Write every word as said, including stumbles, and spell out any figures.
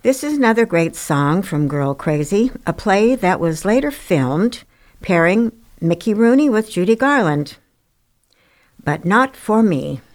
This is another great song from Girl Crazy, a play that was later filmed, pairing Mickey Rooney with Judy Garland. But Not For Me.